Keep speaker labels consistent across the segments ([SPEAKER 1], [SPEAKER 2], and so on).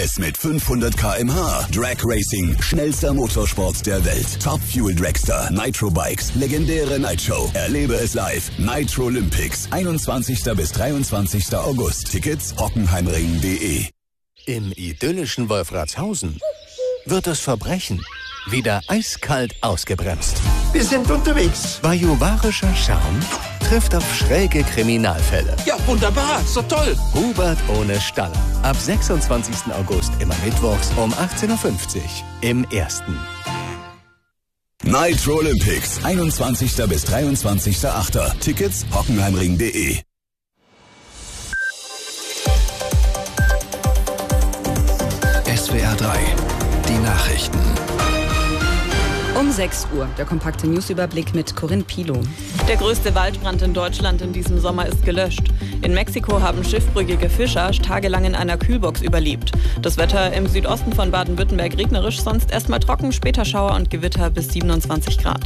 [SPEAKER 1] Es mit 500 km/h. Drag Racing, schnellster Motorsport der Welt. Top Fuel Dragster, Nitro Bikes, legendäre Nightshow. Erlebe es live. Nitro Olympics, 21. bis 23. August. Tickets hockenheimring.de.
[SPEAKER 2] Im idyllischen Wolfratshausen wird das Verbrechen wieder eiskalt ausgebremst.
[SPEAKER 3] Wir sind unterwegs.
[SPEAKER 2] Bajuwarischer Charme trifft auf schräge Kriminalfälle.
[SPEAKER 3] Ja, wunderbar. So toll.
[SPEAKER 2] Hubert ohne Staller. Ab 26. August immer mittwochs um 18.50 Uhr im Ersten.
[SPEAKER 1] Nitro Olympics, 21. bis 23.8. Tickets hockenheimring.de. SWR 3, die Nachrichten.
[SPEAKER 4] Um 6 Uhr, der kompakte Newsüberblick mit Corinne Pilow.
[SPEAKER 5] Der größte Waldbrand in Deutschland in diesem Sommer ist gelöscht. In Mexiko haben schiffbrüchige Fischer tagelang in einer Kühlbox überlebt. Das Wetter im Südosten von Baden-Württemberg regnerisch, sonst erstmal trocken, später Schauer und Gewitter bis 27 Grad.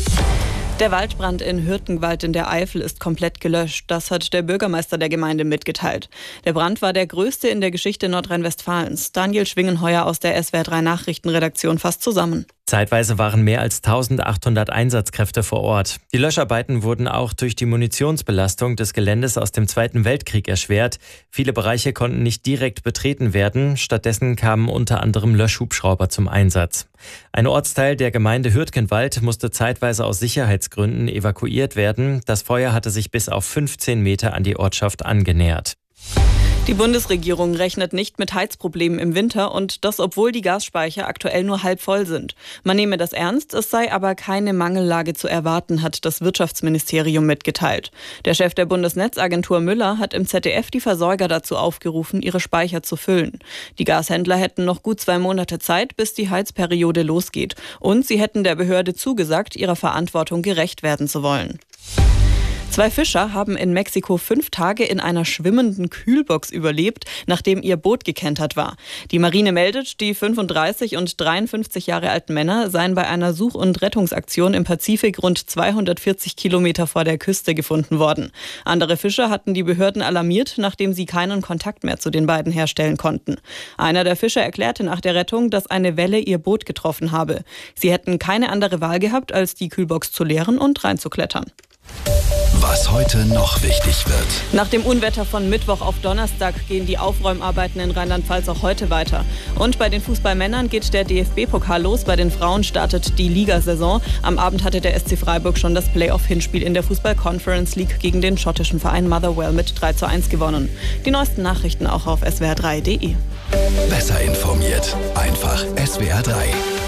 [SPEAKER 5] Der Waldbrand in Hürtgenwald in der Eifel ist komplett gelöscht. Das hat der Bürgermeister der Gemeinde mitgeteilt. Der Brand war der größte in der Geschichte Nordrhein-Westfalens. Daniel Schwingenheuer aus der SWR 3 Nachrichtenredaktion fasst zusammen.
[SPEAKER 6] Zeitweise waren mehr als 1800 Einsatzkräfte vor Ort. Die Löscharbeiten wurden auch durch die Munitionsbelastung des Geländes aus dem Zweiten Weltkrieg erschwert. Viele Bereiche konnten nicht direkt betreten werden. Stattdessen kamen unter anderem Löschhubschrauber zum Einsatz. Ein Ortsteil der Gemeinde Hürtgenwald musste zeitweise aus Sicherheitsgründen evakuiert werden. Das Feuer hatte sich bis auf 15 Meter an die Ortschaft angenähert.
[SPEAKER 5] Die Bundesregierung rechnet nicht mit Heizproblemen im Winter und das, obwohl die Gasspeicher aktuell nur halb voll sind. Man nehme das ernst, es sei aber keine Mangellage zu erwarten, hat das Wirtschaftsministerium mitgeteilt. Der Chef der Bundesnetzagentur Müller hat im ZDF die Versorger dazu aufgerufen, ihre Speicher zu füllen. Die Gashändler hätten noch gut 2 Monate Zeit, bis die Heizperiode losgeht. Und sie hätten der Behörde zugesagt, ihrer Verantwortung gerecht werden zu wollen. 2 Fischer haben in Mexiko 5 Tage in einer schwimmenden Kühlbox überlebt, nachdem ihr Boot gekentert war. Die Marine meldet, die 35 und 53 Jahre alten Männer seien bei einer Such- und Rettungsaktion im Pazifik rund 240 Kilometer vor der Küste gefunden worden. Andere Fischer hatten die Behörden alarmiert, nachdem sie keinen Kontakt mehr zu den beiden herstellen konnten. Einer der Fischer erklärte nach der Rettung, dass eine Welle ihr Boot getroffen habe. Sie hätten keine andere Wahl gehabt, als die Kühlbox zu leeren und reinzuklettern.
[SPEAKER 1] Was heute noch wichtig wird.
[SPEAKER 5] Nach dem Unwetter von Mittwoch auf Donnerstag gehen die Aufräumarbeiten in Rheinland-Pfalz auch heute weiter. Und bei den Fußballmännern geht der DFB-Pokal los. Bei den Frauen startet die Ligasaison. Am Abend hatte der SC Freiburg schon das Playoff-Hinspiel in der Fußball-Conference League gegen den schottischen Verein Motherwell mit 3:1 gewonnen. Die neuesten Nachrichten auch auf swr3.de.
[SPEAKER 1] Besser informiert. Einfach SWR 3.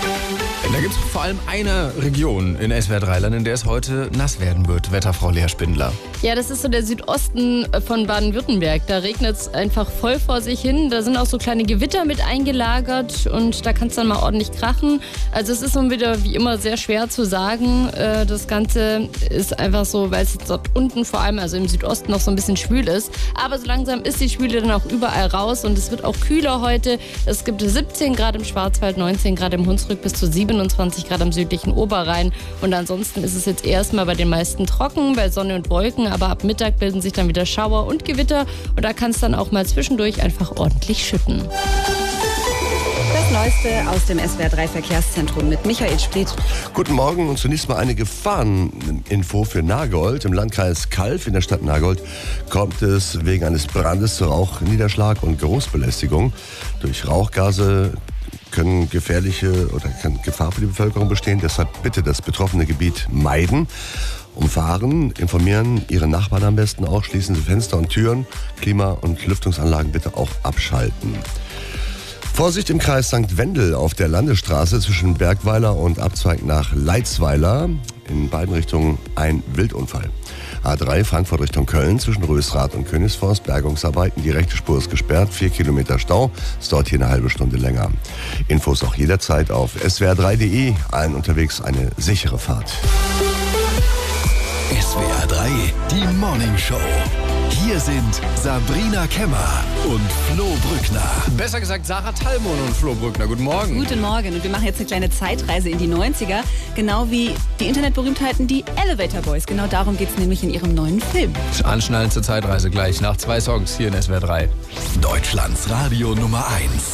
[SPEAKER 7] Da gibt es vor allem eine Region in SWR 3-Land, in der es heute nass werden wird. Wetterfrau Lea Spindler.
[SPEAKER 8] Ja, das ist so der Südosten von Baden-Württemberg. Da regnet es einfach voll vor sich hin. Da sind auch so kleine Gewitter mit eingelagert und da kann es dann mal ordentlich krachen. Also es ist so wieder wie immer sehr schwer zu sagen. Das Ganze ist einfach so, weil es jetzt dort unten vor allem, also im Südosten, noch so ein bisschen schwül ist. Aber so langsam ist die Schwüle dann auch überall raus und es wird auch kühler heute. Es gibt 17 Grad im Schwarzwald, 19 Grad im Hunsrück, bis zu 27 Grad am südlichen Oberrhein. Und ansonsten ist es jetzt erstmal bei den meisten trocken, bei Sonne und Wolken. Aber ab Mittag bilden sich dann wieder Schauer und Gewitter. Und da kann es dann auch mal zwischendurch einfach ordentlich schütten.
[SPEAKER 4] Das Neueste aus dem SWR 3 Verkehrszentrum mit Michael Splitt.
[SPEAKER 3] Guten Morgen und zunächst mal eine Gefahreninfo für Nagold. Im Landkreis Calw in der Stadt Nagold kommt es wegen eines Brandes zu Rauchniederschlag und Geruchsbelästigung. Durch Rauchgase kann Gefahr für die Bevölkerung bestehen. Deshalb bitte das betroffene Gebiet meiden. Umfahren, informieren Ihre Nachbarn am besten auch, schließen Sie Fenster und Türen, Klima- und Lüftungsanlagen bitte auch abschalten. Vorsicht im Kreis St. Wendel auf der Landesstraße zwischen Bergweiler und Abzweig nach Leitzweiler. In beiden Richtungen ein Wildunfall. A3 Frankfurt Richtung Köln zwischen Rösrath und Königsforst. Bergungsarbeiten, die rechte Spur ist gesperrt, 4 Kilometer Stau. Es dauert hier eine halbe Stunde länger. Infos auch jederzeit auf swr3.de. Allen unterwegs eine sichere Fahrt.
[SPEAKER 1] SWR 3, die Morning Show. Hier sind Sabrina Kemmer und Flo Brückner.
[SPEAKER 7] Besser gesagt Sarah Tallmon und Flo Brückner. Guten Morgen.
[SPEAKER 4] Guten Morgen und wir machen jetzt eine kleine Zeitreise in die 90er. Genau wie die Internetberühmtheiten, die Elevator Boys. Genau darum geht es nämlich in ihrem neuen Film.
[SPEAKER 7] Anschnallen zur Zeitreise gleich nach 2 Songs hier in SWR 3.
[SPEAKER 1] Deutschlands Radio Nummer 1.